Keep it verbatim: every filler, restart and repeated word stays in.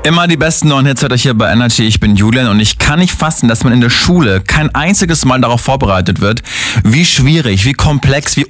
Immer die besten neuen Hits hört euch hier bei Energy. Ich bin Julian und ich kann nicht fassen, dass man in der Schule kein einziges Mal darauf vorbereitet wird, wie schwierig, wie komplex, wie